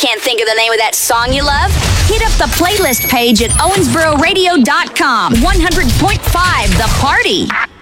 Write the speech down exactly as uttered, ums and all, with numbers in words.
Can't think of the name of that song you love? Hit up the playlist page at owensboro radio dot com. one hundred point five The Party.